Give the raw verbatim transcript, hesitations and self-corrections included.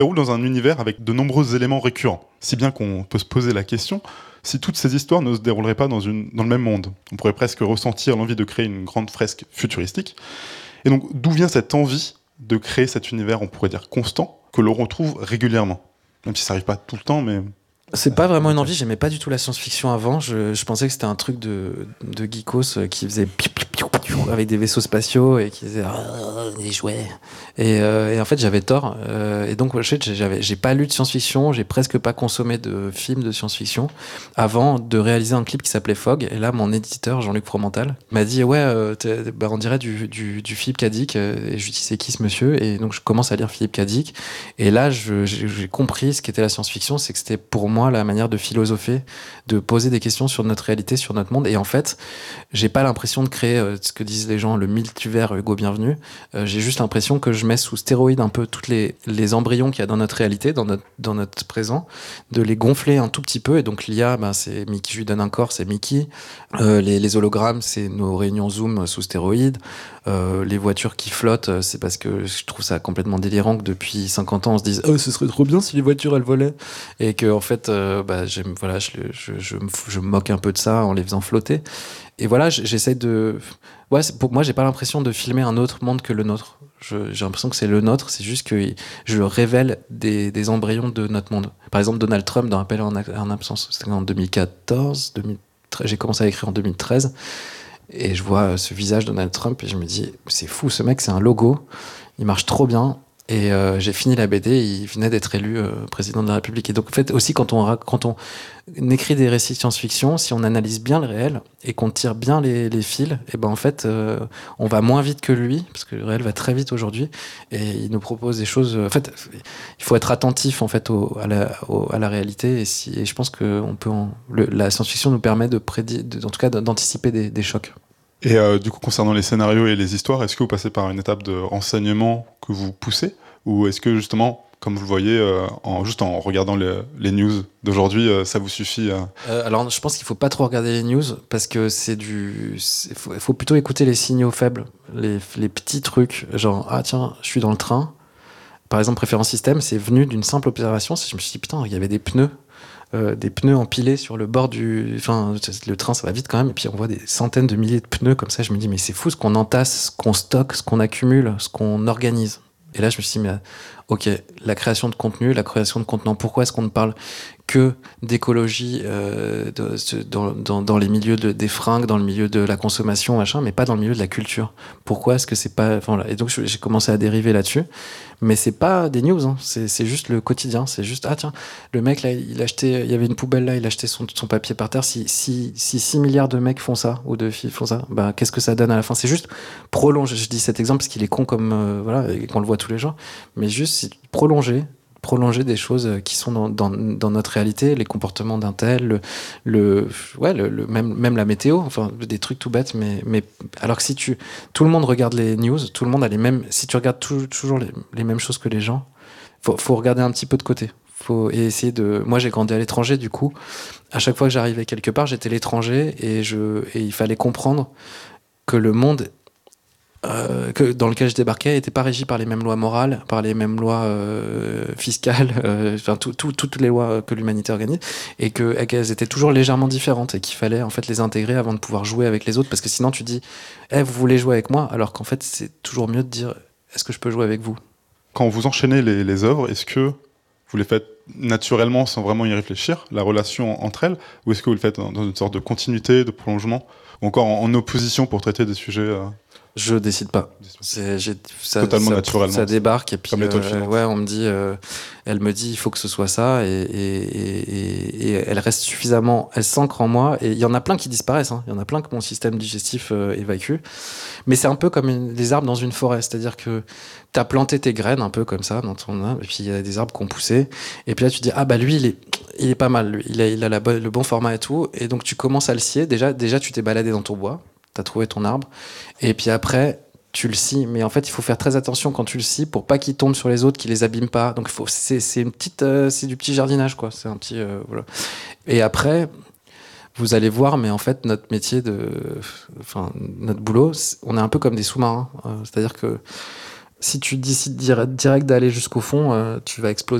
déroule dans un univers avec de nombreux éléments récurrents, si bien qu'on peut se poser la question si toutes ces histoires ne se dérouleraient pas dans, une, dans le même monde. On pourrait presque ressentir l'envie de créer une grande fresque futuristique. Et donc, d'où vient cette envie de créer cet univers, on pourrait dire constant, que l'on retrouve régulièrement? Même si ça n'arrive pas tout le temps, mais... C'est pas vraiment une envie, j'aimais pas du tout la science-fiction avant, je, je pensais que c'était un truc de, de geekos qui faisait avec des vaisseaux spatiaux et qui faisait des jouets. Et, euh, et en fait, j'avais tort. Euh, et donc, je sais, j'avais, j'ai pas lu de science-fiction, j'ai presque pas consommé de films de science-fiction avant de réaliser un clip qui s'appelait Fog. Et là, mon éditeur, Jean-Luc Fromental, m'a dit ouais, euh, bah, on dirait du, du, du Philippe Cadic. Et je lui dis c'est qui ce monsieur? Et donc, je commence à lire Philippe Cadic. Et là, je, j'ai, j'ai compris ce qu'était la science-fiction, c'est que c'était pour moi la manière de philosopher, de poser des questions sur notre réalité, sur notre monde. Et en fait, j'ai pas l'impression de créer euh, ce que disent les gens, le multivers Hugo Bienvenu. Euh, j'ai juste l'impression que je mets sous stéroïde un peu tous les, les embryons qu'il y a dans notre réalité, dans notre, dans notre présent, de les gonfler un tout petit peu. Et donc l'I A, ben, c'est Mickey, je lui donne un corps, c'est Mickey. Euh, les, les hologrammes, c'est nos réunions Zoom sous stéroïde. Euh, les voitures qui flottent, c'est parce que je trouve ça complètement délirant que depuis cinquante ans, on se dise « Oh, ce serait trop bien si les voitures, elles volaient !» Et que, en fait, euh, bah, j'aime, voilà, je, je, je, me, je me moque un peu de ça en les faisant flotter. Et voilà, j'essaie de... Ouais, pour moi, j'ai pas l'impression de filmer un autre monde que le nôtre. Je, j'ai l'impression que c'est le nôtre, c'est juste que je révèle des, des embryons de notre monde. Par exemple, Donald Trump dans Appel en, en absence, c'était en deux mille quatorze, deux mille treize, j'ai commencé à écrire en deux mille treize, et je vois ce visage de Donald Trump, et je me dis, c'est fou, ce mec, c'est un logo, il marche trop bien. Et euh, j'ai fini la B D, il venait d'être élu euh, président de la République. Et donc, en fait, aussi, quand on, quand on écrit des récits de science-fiction, si on analyse bien le réel et qu'on tire bien les, les fils, et ben en fait, euh, on va moins vite que lui, parce que le réel va très vite aujourd'hui, et il nous propose des choses... En fait, il faut être attentif, en fait, au, à, la, au, à la réalité, et, si, et je pense que on peut en, le, la science-fiction nous permet de prédire, de, en tout cas, d'anticiper des, des chocs. Et euh, du coup, concernant les scénarios et les histoires, est-ce que vous passez par une étape de renseignement que vous poussez? Ou est-ce que justement, comme vous le voyez, euh, en, juste en regardant les, les news d'aujourd'hui, euh, ça vous suffit à... euh, Alors, je pense qu'il faut pas trop regarder les news, parce que c'est du... Il faut, faut plutôt écouter les signaux faibles, les, les petits trucs, genre, ah tiens, je suis dans le train. Par exemple, Préférence Système, c'est venu d'une simple observation. Je me suis dit, putain, il y avait des pneus. Euh, des pneus empilés sur le bord du... Enfin, le train, ça va vite quand même. Et puis, on voit des centaines de milliers de pneus comme ça. Je me dis, mais c'est fou ce qu'on entasse, ce qu'on stocke, ce qu'on accumule, ce qu'on organise. Et là, je me suis dit, mais ok, la création de contenu, la création de contenant, pourquoi est-ce qu'on ne parle que d'écologie euh, de, dans, dans, dans les milieux de, des fringues, dans le milieu de la consommation, machin, mais pas dans le milieu de la culture? Pourquoi est-ce que c'est pas... Enfin, voilà. Et donc, j'ai commencé à dériver là-dessus. Mais c'est pas des news, hein. c'est, c'est juste le quotidien. C'est juste, ah tiens, le mec là, il achetait, il y avait une poubelle là, il achetait son, son papier par terre. Si, si, si six milliards de mecs font ça, ou de filles font ça, bah, qu'est-ce que ça donne à la fin? C'est juste prolonger. Je dis cet exemple parce qu'il est con comme, euh, voilà, et qu'on le voit tous les jours. Mais juste c'est prolonger, prolonger des choses qui sont dans, dans, dans notre réalité, les comportements d'un tel, le, le, ouais, le, le, même, même la météo, enfin, des trucs tout bêtes, mais, mais alors que si tu, tout le monde regarde les news, tout le monde a les mêmes, si tu regardes tout, toujours les, les mêmes choses que les gens, faut, faut regarder un petit peu de côté. Faut et essayer de, moi j'ai grandi à l'étranger, du coup, à chaque fois que j'arrivais quelque part, j'étais l'étranger et je, et il fallait comprendre que le monde Euh, que, dans lequel je débarquais n'était pas régi par les mêmes lois morales, par les mêmes lois euh, fiscales, euh, enfin tout, tout, toutes les lois que l'humanité organise, et, que, et qu'elles étaient toujours légèrement différentes et qu'il fallait en fait les intégrer avant de pouvoir jouer avec les autres, parce que sinon tu dis hey, vous voulez jouer avec moi, alors qu'en fait c'est toujours mieux de dire est-ce que je peux jouer avec vous? Quand vous enchaînez les, les œuvres, est-ce que vous les faites naturellement sans vraiment y réfléchir, la relation entre elles, ou est-ce que vous le faites dans, dans une sorte de continuité, de prolongement, ou encore en, en opposition pour traiter des sujets euh... Je décide pas. C'est, j'ai, ça, Totalement ça, naturellement. Ça débarque et puis comme l'étoile euh, filante. ouais, on me dit, euh, elle me dit, il faut que ce soit ça et, et, et, et elle reste suffisamment, elle s'ancre en moi. Et il y en a plein qui disparaissent. Hein. Il y en a plein que mon système digestif euh, évacue. Mais c'est un peu comme une, des arbres dans une forêt, c'est-à-dire que t'as planté tes graines un peu comme ça dans ton arbre, et puis il y a des arbres qui ont poussé. Et puis là, tu dis ah bah lui, il est, il est pas mal, lui. Il a, il a la bo- le bon format et tout. Et donc tu commences à le scier. Déjà, déjà, tu t'es baladé dans ton bois. T'as trouvé ton arbre, et puis après tu le scies, mais en fait il faut faire très attention quand tu le scies pour pas qu'il tombe sur les autres, qu'il les abîme pas. Donc faut, c'est, c'est une petite, euh, c'est du petit jardinage quoi. C'est un petit, euh, voilà. Et après vous allez voir, mais en fait notre métier de, enfin notre boulot, on est un peu comme des sous-marins, euh, c'est-à-dire que si tu décides direct, direct d'aller jusqu'au fond, euh, tu vas exploser.